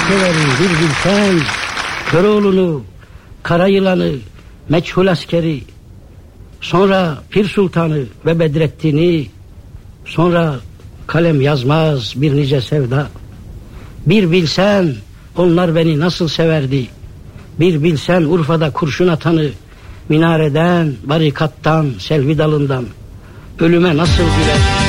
severim bir bilsen. Köroğlu'nu, Karayılan'ı, Meçhul askeri, sonra Pir Sultan'ı ve Bedrettin'i, sonra kalem yazmaz bir nice sevda. Bir bilsen onlar beni nasıl severdi. Bir bilsen Urfa'da kurşun atanı, minareden, barikattan, selvi dalından ölüme nasıl güler.